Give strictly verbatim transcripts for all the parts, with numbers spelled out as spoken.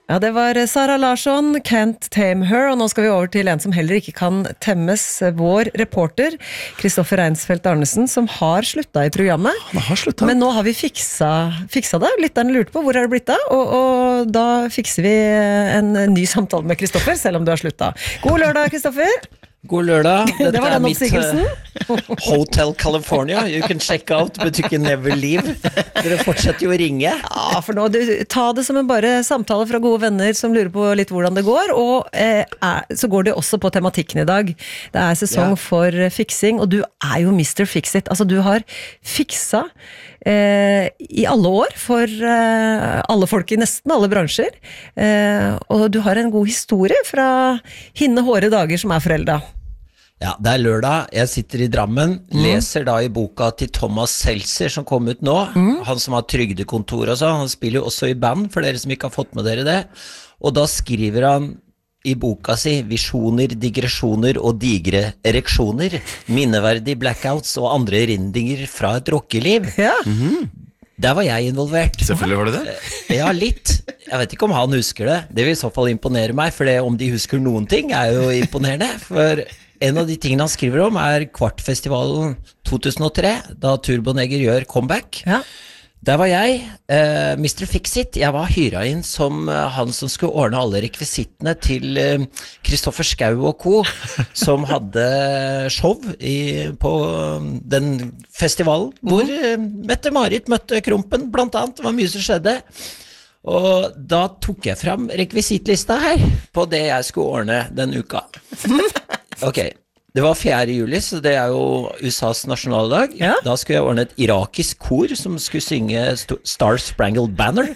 Ja, det var Sara Larsson, Can't Tame Her, og nå skal vi over til en som heller ikke kan temmes, vår reporter, Kristoffer Reinsfeldt Arnesen, som har sluttet i programmet. Han har sluttet. Men nå har vi fiksa, fiksa det, lytterne lurte på hvor er det blitt av, og, og da fikser vi en ny samtale med Kristoffer, selv om du har sluttet. God lørdag, Kristoffer! God lørdag, dette det var den er mitt oppsigelsen. uh, Hotel California, you can check out, but you can never leave. Dere fortsetter jo å ringe. Ja, for nå, du, ta det som en bare samtale fra gode venner som lurer på litt hvordan det går, og eh, er, så går det også på tematikken i dag. Det er sesong Ja. for fiksing, og du er jo mister Fix-It. Altså, du har fiksa eh, i alle år for eh, alle folk i nesten alle bransjer, eh, og du har en god historie fra hinne hårde dager som er foreldet. Ja, det er lørdag, jeg sitter i Drammen, mm. leser da i boka til Thomas Seltzer som kom ut nå, mm. han som har trygdekontor og så, han spiller jo også i band, for dere som ikke har fått med dere det, og da skriver han i boka si visjoner, digresjoner og digre ereksjoner, minneverdige blackouts og andre rindinger fra et rockeliv. Ja. Mm-hmm. Der var jeg involvert. Selvfølgelig var det det. Ja, litt. Jeg vet ikke om han husker det. Det vil i så fall imponere meg, for det, om de husker noen ting er jo imponerende. For en av de tingene han skriver om er Kvartfestivalen to tusen og tre, da Turboneger gjør comeback. Ja. Der var jeg, eh, mister Fix-It. Jeg var hyret inn som eh, han som skulle ordne alle rekvisittene til eh, Kristoffer Schau og Co, som hadde show i, på den festivalen, hvor eh, Mette-Marit møtte Krompen, blant annet. Det var mye som skjedde. Og da tok jeg fram rekvisittlista her, på det jeg skulle ordne den uka. Ok, det var fjerde juli, så det er jo U S A's nasjonaldag. Ja. Da skulle jeg ordne et irakisk kor som skulle synge Star Spangled Banner.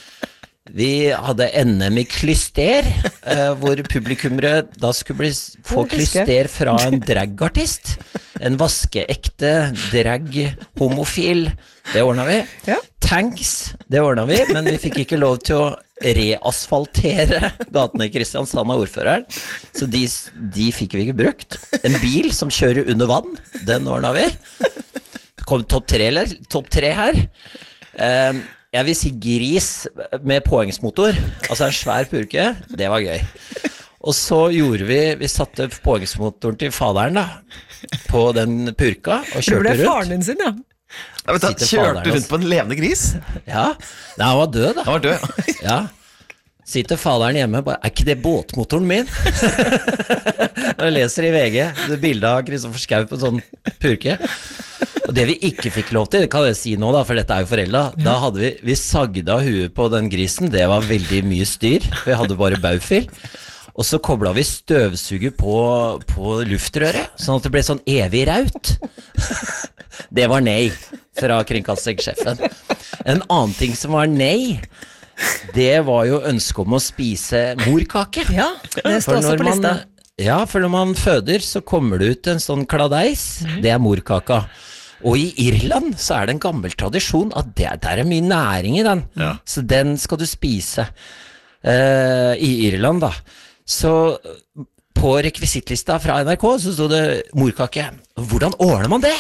Vi hadde N M i klyster, eh, hvor publikummere da skulle bli, få klyster fra en dragartist. En vaskeekte drag-homofil. Det ordnet vi. Ja. Tanks, det ordnet vi, men vi fikk ikke lov til å reasfaltere gatene i Kristiansand av ordføreren, så de, de fikk vi ikke brukt. En bil som kjører under vann, den ordnet vi. Kom topp tre, eller? Topp tre her. Um, jeg vil si gris med påhengsmotor, altså en svær purke, det var gøy. Og så gjorde vi, vi satte påhengsmotoren til faderen da, på den purka, og kjørte rundt. Det ble faren din sin, ja. Jeg vet, da, kjørte du rundt på en levende gris? Ja, nei, han var død da. Han var død, ja. Sitter faderen hjemme, bare, er ikke det båtmotoren min? Jeg leser i V G, det bildet av Kristoffer Schau på en sånn purke. Og det vi ikke fikk lov til, det kan jeg si nå da, for dette er jo foreldet, da hadde vi, vi sagde av huet på den grisen, det var veldig mye styr, for vi hadde bare baufil. Og så koblet vi støvsuger på, på luftrøret, sånn at det ble sånn evig raut. Det var nei fra kringkastingssjefen. En annen ting som var nei, det var jo ønsket om å spise morkake. Ja, det står også på man, lista. Ja, for når man føder, så kommer det ut en sånn kladeis, mm. det er morkaka. Og i Irland så er det en gammel tradisjon at det, der er mye næring i den, ja. Så den skal du spise uh, i Irland da. Så på rekvisittlista fra N R K så stod det morkake. Hvordan ordner man det?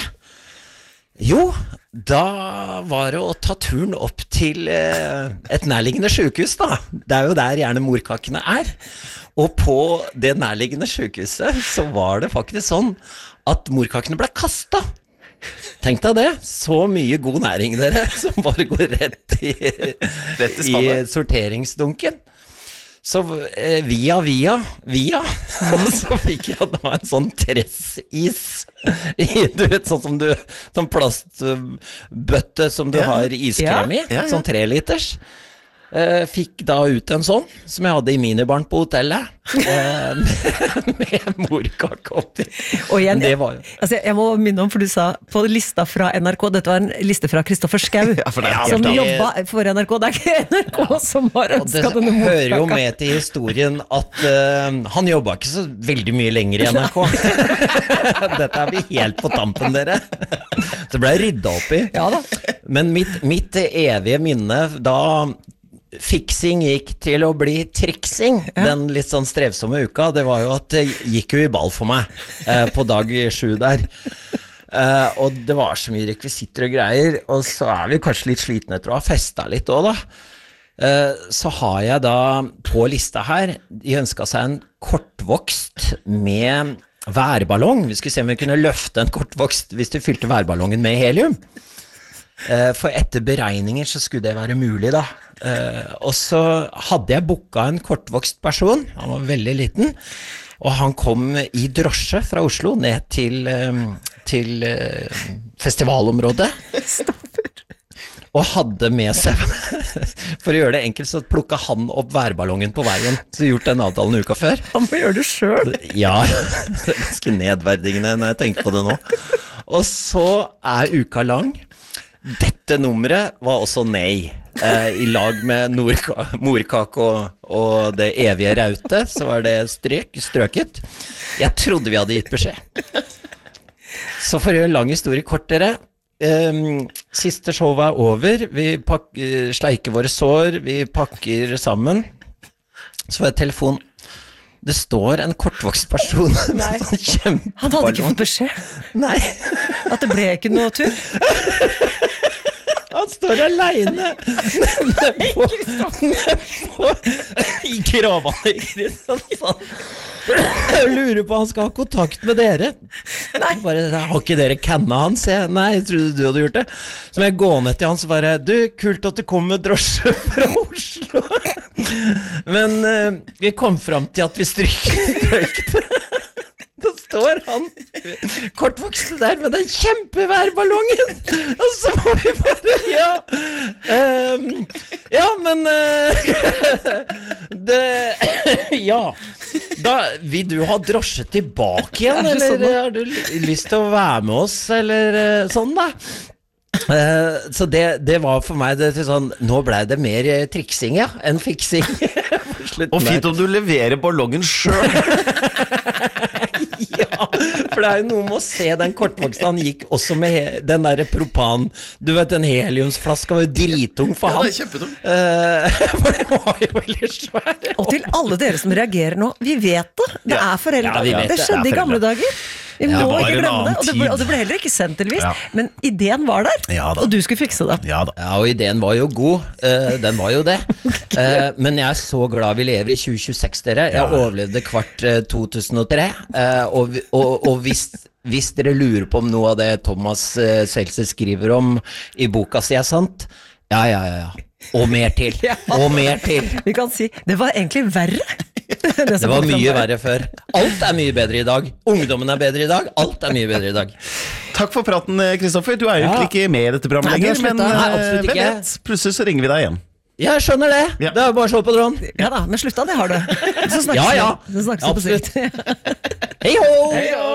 Jo, da var det å ta turen opp til eh, et nærliggende sykehus da. Det er jo der gjerne morkakene er. Og på det nærliggende sykehuset så var det faktisk sånn at morkakene ble kastet. Tenk deg det, så mye god næring dere, som bare går rett i, rett i, i sorteringsdunken. Så eh, via, via, via, så fikk jeg da en sånn tressis, du vet, sånn som du, sånn plastbøtte som du ja. Har iskrem i, ja. Ja, ja. Sånn tre liters. Eh, fikk da ut en sånn, som jeg hadde i minibaren på hotellet, eh, med, med morkake oppi. Og igjen, det var jo... altså jeg må minne om, for du sa på lista fra N R K, dette var en liste fra Kristoffer Schau, ja, som det... jobbet for N R K, det er ikke N R K ja. Som har ønsket denne morkaka. Det hører jo med til historien at uh, han jobbet ikke så veldig mye lenger i N R K. Dette er vi helt på tampen, dere. Så ble jeg ryddet opp i. Ja da. Men mitt, mitt evige minne da... Fiksing gikk til å bli triksing, ja. Den litt sånn strevsomme uka, det var jo at det gikk jo i ball for meg eh, på dag sju der. Eh, og det var så mye rekvisitter og greier, og så er vi kanskje litt slitne etter å ha festet litt også da. Eh, så har jeg da på lista her, de ønsket seg en kortvokst med værballong. Vi skulle se om vi kunne løfte en kortvokst hvis du fylte værballongen med helium. Eh, for etter beregninger så skulle det være mulig da. Eh, og så hadde jeg booket en kortvokst person, han var veldig liten, og han kom i drosje fra Oslo ned til, til festivalområdet. Og hadde med seg, for å gjøre det enkelt, så plukket han opp værballongen på veien. Så gjort den avtalen uka før. Han må gjøre det selv. Ja, det er ganske nedverdigende når jeg tenker på det nå. Og så er uka lang. Dette nummeret var også nei. Eh, I lag med nordka, morkake og, og det evige raute, så var det strøk, strøket. Jeg trodde vi hadde gitt beskjed. Så for å gjøre en lang historie kort, dere. Um, siste showet er over. Vi pakker, sleiker våre sår, vi pakker sammen. Så var det telefon. Det står en kortvokst person. Nei, han hadde ikke fått beskjed. Nei. At det ble ikke noe tur. Han står alene på, på, i kravene i Kristiansand. Jeg lurer på om han skal ha kontakt med dere. Nei. Bare, har ikke dere kanna hans? Jeg, nei, jeg trodde du hadde gjort det. Så må jeg gå ned til han så bare, du, kult at du kom med drosje fra Oslo. Men uh, vi kom frem til at vi stryker. Da står han kortvokste der med den kjempeværballongen. Og så må vi bare, ja, um, ja, men uh, det, ja, da vil du ha drosje tilbake igjen, eller sånn, har du lyst til å være med oss, eller uh, sånn da? Uh, så det, det var for meg det, sånn, nå ble det mer triksing, ja, enn fiksing. Og fint om du leverer ballongen selv. Ja, for det er jo noe med å se den kortvokste. Han gikk også med he- den der propan. Du vet, den heliumsflaska var jo dritung for Ja, han. det er kjempetung. Uh, for det var jo veldig svær. Og til alle dere som reagerer nå, vi vet det. Det Ja. er foreldre. Ja, vi vet det det. skjedde Det i er gamle foreldre. dager. Vi Ja, må det var ikke en glemme det. annen Og det, ble, tid. og det ble heller ikke sendt, tydeligvis. Ja. Men ideen var der, Ja da. og du skulle fikse det. Ja da. Ja, og ideen var jo god. Uh, den var jo det. Uh, men jeg er så glad vi lever i tjue tjueseks, dere. Jeg overlevde kvart uh, to tusen og tre. Uh, og, og, og hvis, hvis dere lurer på om noe av det Thomas uh, Seltzer skriver om i boka si er sant, ja, ja, ja, ja. Og mer til. Og mer til. Vi kan si, det var egentlig verre. Det var mye verre før. Alt er mye bedre i dag. Ungdommen er bedre i dag. Alt er mye bedre i dag. Takk for praten, Kristoffer. Du er jo Ja. egentlig ikke med i dette programmet Nei, du har lenger, men sluttet. Nei, eh, absolutt hvem ikke. vet? Plutselig så ringer vi deg igjen. Jeg skjønner det. Ja. Det er bare å slå på tråden. Ja da, men slutta, det har du. Så snakkes Ja, ja. vi. Så snakkes vi på Absolutt. sikt. Hei hå! Hei,